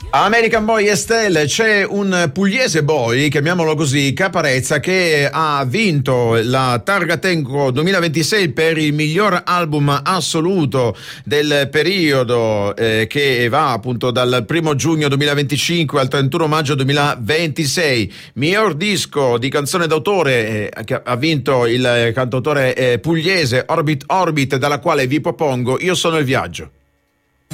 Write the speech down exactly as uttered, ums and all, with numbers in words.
American Boy Estelle, c'è un pugliese boy, chiamiamolo così, Caparezza, che ha vinto la Targa Tenco duemilaventisei per il miglior album assoluto del periodo, eh, che va appunto dal primo giugno duemilaventicinque al trentuno maggio duemilaventisei. Miglior disco di canzone d'autore, eh, che ha vinto il cantautore eh, pugliese Orbit Orbit, dalla quale vi propongo Io sono il viaggio.